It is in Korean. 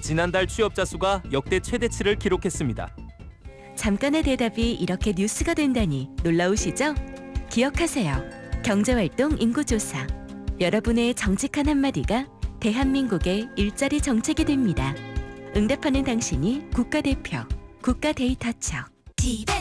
지난달 취업자 수가 역대 최대치를 기록했습니다. 잠깐의 대답이 이렇게 뉴스가 된다니 놀라우시죠? 기억하세요. 경제활동 인구조사. 여러분의 정직한 한마디가 대한민국의 일자리 정책이 됩니다. 응답하는 당신이 국가대표, 국가데이터처.